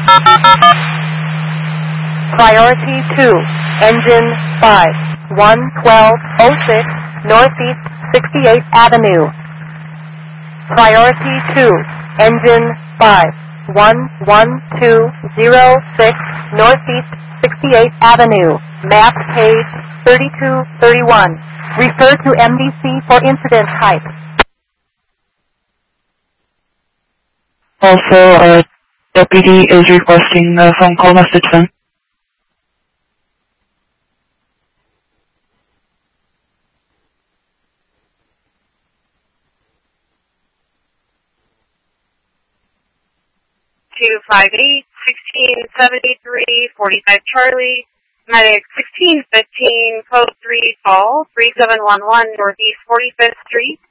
Priority 2, engine 5, 11206, Northeast 68th Avenue. Priority 2, engine 5, 11206, Northeast 68th Avenue. Map page 3231. Refer to MDC for incident type. Also, deputy is requesting a phone call message then. Two 1673 45 Charlie, medic 1615, code 3 call 3711 Northeast 45th Street.